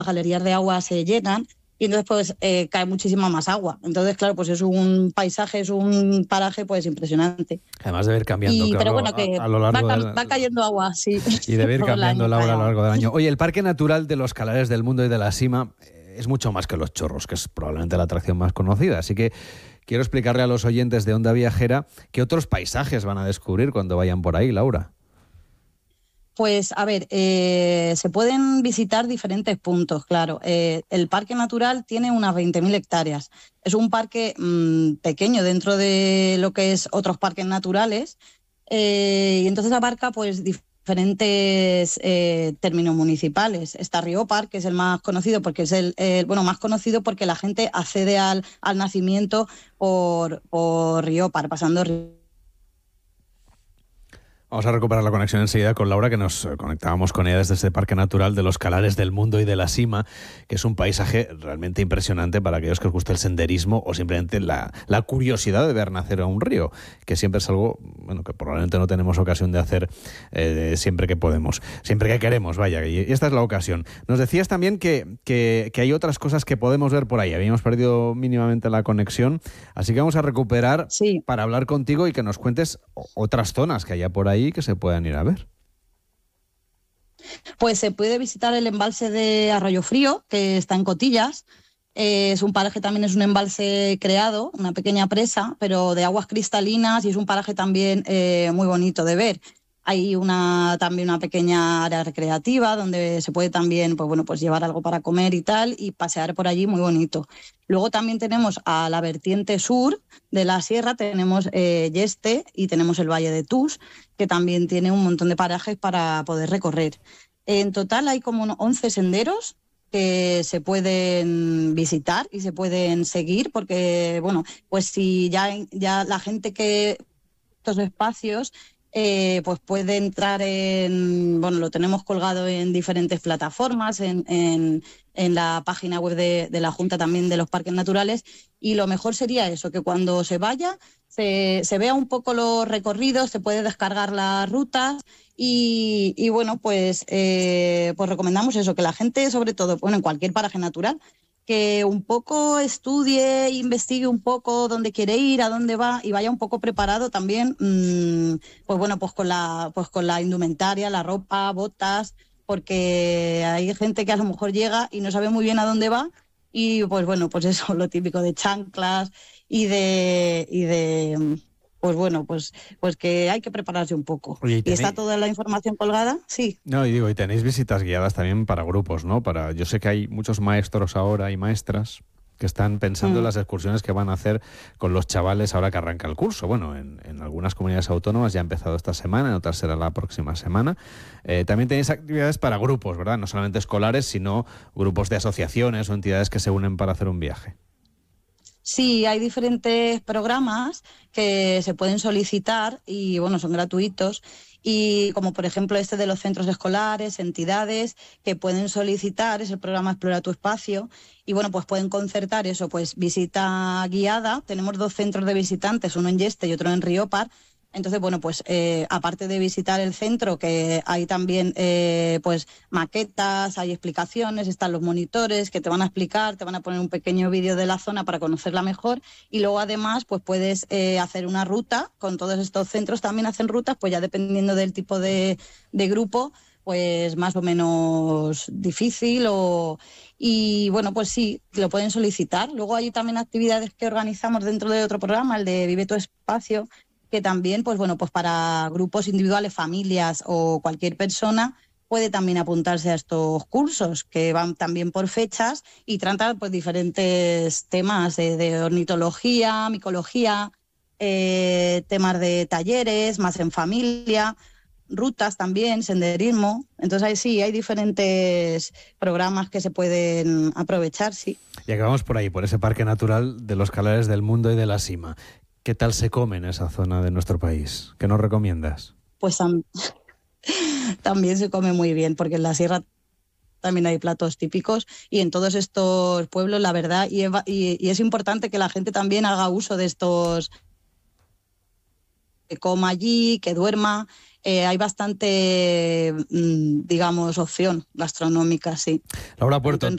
galerías de agua se llenan y entonces pues cae muchísima más agua. Entonces, claro, pues es un paisaje, es un paraje pues impresionante. Además debe ir cambiando, Pero claro, bueno, que a lo largo va cayendo agua, sí. Y debe ir Todo el cambiando, año cae Laura, a lo agua. largo del año. Oye, el Parque Natural de los Calares del Mundo y de la Sima es mucho más que Los Chorros, que es probablemente la atracción más conocida. Así que quiero explicarle a los oyentes de Onda Viajera qué otros paisajes van a descubrir cuando vayan por ahí, Laura. Pues a ver, se pueden visitar diferentes puntos, claro. El Parque Natural tiene unas 20.000 hectáreas. Es un parque pequeño dentro de lo que es otros parques naturales y entonces abarca pues diferentes términos municipales. Está Riópar, que es el más conocido porque es más conocido porque la gente accede al nacimiento por Riópar, pasando Vamos a recuperar la conexión enseguida con Laura, que nos conectábamos con ella desde ese Parque Natural de los Calares del Mundo y de la Sima, que es un paisaje realmente impresionante para aquellos que os guste el senderismo o simplemente la curiosidad de ver nacer a un río, que siempre es algo que probablemente no tenemos ocasión de hacer siempre que podemos, siempre que queremos, vaya, y esta es la ocasión. Nos decías también que hay otras cosas que podemos ver por ahí. Habíamos perdido mínimamente la conexión, así que vamos a recuperar para hablar contigo y que nos cuentes otras zonas que haya por ahí que se puedan ir a ver. Pues se puede visitar el embalse de Arroyo Frío, que está en Cotillas. Es un paraje, también es un embalse creado, una pequeña presa, pero de aguas cristalinas, y es un paraje también muy bonito de ver. Hay también una pequeña área recreativa donde se puede también pues llevar algo para comer y tal, y pasear por allí, muy bonito. Luego también tenemos a la vertiente sur de la sierra, tenemos Yeste y tenemos el Valle de Tús, que también tiene un montón de parajes para poder recorrer. En total hay como unos 11 senderos que se pueden visitar y se pueden seguir, porque pues si ya la gente que estos espacios pues puede entrar lo tenemos colgado en diferentes plataformas, en la página web de la Junta también de los Parques Naturales, y lo mejor sería eso, que cuando se vaya se vea un poco los recorridos, se puede descargar las rutas y pues recomendamos eso, que la gente, sobre todo, en cualquier paraje natural, que un poco estudie, investigue un poco dónde quiere ir, a dónde va, y vaya un poco preparado también, con la indumentaria, la ropa, botas, porque hay gente que a lo mejor llega y no sabe muy bien a dónde va, y pues eso, lo típico de chanclas y de pues que hay que prepararse un poco. Oye, ¿Y está toda la información colgada? Sí. No, y tenéis visitas guiadas también para grupos, ¿no? Yo sé que hay muchos maestros ahora y maestras que están pensando en las excursiones que van a hacer con los chavales ahora que arranca el curso. Bueno, en algunas comunidades autónomas ya ha empezado esta semana, en otras será la próxima semana. También tenéis actividades para grupos, ¿verdad? No solamente escolares, sino grupos de asociaciones o entidades que se unen para hacer un viaje. Sí, hay diferentes programas que se pueden solicitar y son gratuitos, y como por ejemplo este de los centros escolares, entidades que pueden solicitar, es el programa Explora tu Espacio, y pues pueden concertar eso, pues visita guiada. Tenemos 2 centros de visitantes, uno en Yeste y otro en Riópar. Entonces, aparte de visitar el centro, que hay también pues maquetas, hay explicaciones, están los monitores que te van a explicar, te van a poner un pequeño vídeo de la zona para conocerla mejor, y luego además pues puedes hacer una ruta. Con todos estos centros también hacen rutas, pues ya dependiendo del tipo de grupo, pues más o menos difícil pues sí, lo pueden solicitar. Luego hay también actividades que organizamos dentro de otro programa, el de Vive tu Espacio, que también, pues para grupos individuales, familias o cualquier persona puede también apuntarse a estos cursos, que van también por fechas y tratan pues diferentes temas de ornitología, micología, temas de talleres, más en familia, rutas también, senderismo. Entonces ahí sí, hay diferentes programas que se pueden aprovechar, sí. Y acabamos por ahí, por ese Parque Natural de los Calares del Mundo y de la Sima. ¿Qué tal se come en esa zona de nuestro país? ¿Qué nos recomiendas? Pues también se come muy bien, porque en la sierra también hay platos típicos, y en todos estos pueblos, la verdad, y es importante que la gente también haga uso de estos, que coma allí, que duerma. Hay bastante, opción gastronómica, sí. Laura Puerto,